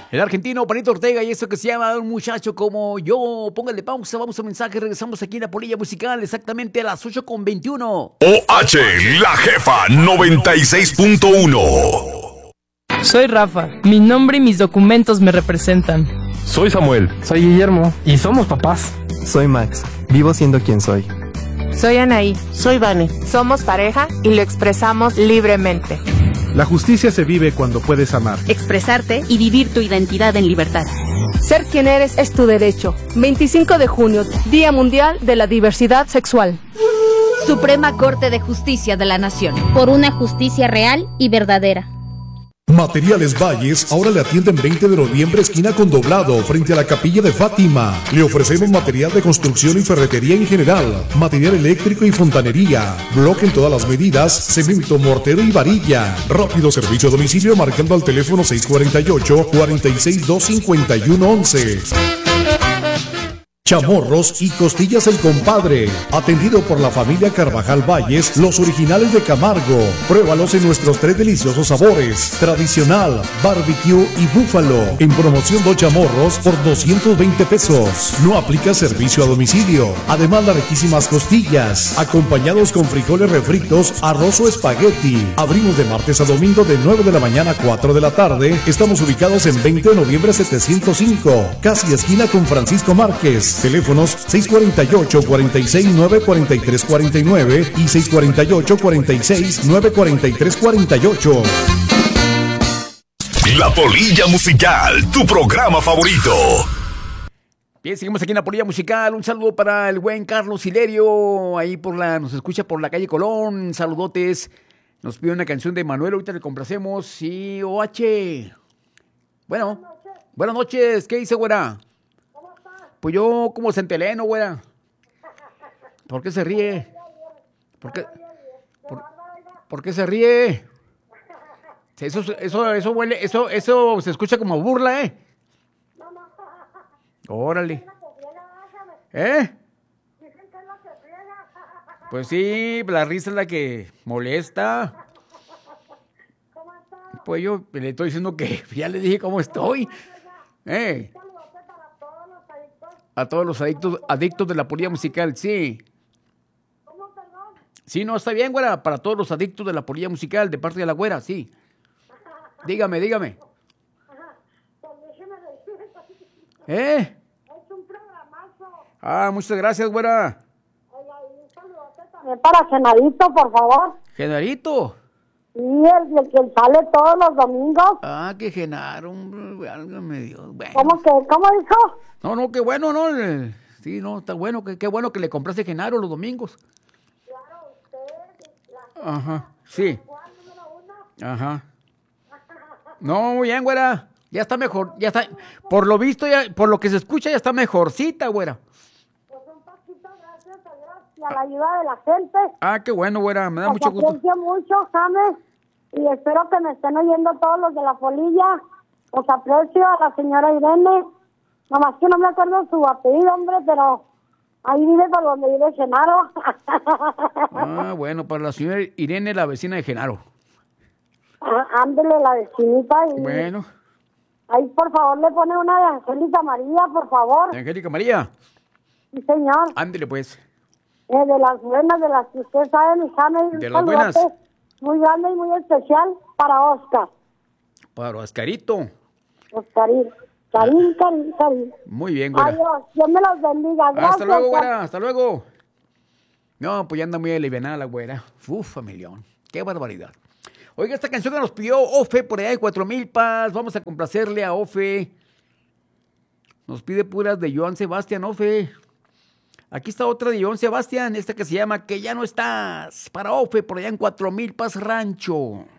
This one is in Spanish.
El argentino Panito Ortega y eso que se llama Un Muchacho Como Yo. Póngale pausa, vamos a un mensaje, regresamos aquí en la Polilla Musical exactamente a las 8:21. OH, la jefa 96.1. Soy Rafa, mi nombre y mis documentos me representan. Soy Samuel. Soy Guillermo y somos papás. Soy Max, vivo siendo quien soy. Soy Anaí. Soy Vane. Somos pareja y lo expresamos libremente. La justicia se vive cuando puedes amar, expresarte y vivir tu identidad en libertad. Ser quien eres es tu derecho. 25 de junio, Día Mundial de la Diversidad Sexual. Suprema Corte de Justicia de la Nación. Por una justicia real y verdadera. Materiales Valles ahora le atienden 20 de noviembre, esquina con Doblado, frente a la Capilla de Fátima. Le ofrecemos material de construcción y ferretería en general, material eléctrico y fontanería, bloque en todas las medidas, cemento, mortero y varilla. Rápido servicio a domicilio marcando al teléfono 648-462-5111. Chamorros y costillas El Compadre, atendido por la familia Carvajal Valles, los originales de Camargo. Pruébalos en nuestros 3 deliciosos sabores: tradicional, barbecue y búfalo. En promoción 2 chamorros por 220 pesos. No aplica servicio a domicilio. Además, las riquísimas costillas, acompañados con frijoles refritos, arroz o espagueti. Abrimos de martes a domingo de 9 de la mañana a 4 de la tarde. Estamos ubicados en 20 de noviembre 705, casi esquina con Francisco Márquez. Teléfonos 648-46-943-49 y 648-46-943-48. La Polilla Musical, tu programa favorito. Bien, seguimos aquí en la Polilla Musical. Un saludo para el buen Carlos Hilerio. Ahí nos escucha por la calle Colón. Saludotes. Nos pide una canción de Manuel. Ahorita le complacemos. Sí, OH. Bueno, buenas noches. ¿Qué dice, güera? Pues yo como centeleno, güera. ¿Por qué se ríe? ¿Por qué se ríe? Eso huele, eso se escucha como burla, ¿eh? Órale. ¿Eh? Pues sí, la risa es la que molesta. Pues yo le estoy diciendo que ya le dije cómo estoy. A todos los adictos de la Polilla Musical, sí. Sí, no, está bien, güera. Para todos los adictos de la Polilla Musical, de parte de la güera, sí. Dígame. Muchas gracias, güera. Para Genarito, por favor. ¿Genarito? Sí, el que sale todos los domingos. Que Genaro, válgame Dios. Bueno. ¿Cómo dijo? No, qué bueno, ¿no? Sí, no, está bueno, qué bueno que le compraste Genaro los domingos. Claro, usted. Ajá, sí. Ajá. No, muy bien, güera. Ya está mejor, ya está. Por lo visto, por lo que se escucha, ya está mejorcita, güera. Pues un poquito, gracias a Dios y a la ayuda de la gente. Qué bueno, güera, me da mucho gusto. Aprecio mucho, James, y espero que me estén oyendo todos los de la Polilla. Los aprecio, a la señora Irene. Nomás que no me acuerdo su apellido, hombre, pero ahí vive por donde vive Genaro. Bueno, para la señora Irene, la vecina de Genaro. Ándele, la vecinita. Y bueno. Ahí, por favor, le pone una de Angélica María, por favor. ¿De Angélica María? Sí, señor. Ándele, pues. De las buenas, de las que usted sabe, mi James. De las buenas. Muy grande y muy especial para Oscar. Para Oscarito. Oscarito. Karim. Muy bien, güera. Adiós, Dios me los bendiga. Gracias. Hasta luego, güera, hasta luego. No, pues ya anda muy alivianada la güera. Familión. Qué barbaridad. Oiga, esta canción que nos pidió Ofe por allá de 4,000 Vamos a complacerle a Ofe. Nos pide puras de Joan Sebastián, Ofe. Aquí está otra de Joan Sebastián, esta que se llama Que ya no estás. Para Ofe por allá en 4,000 Rancho.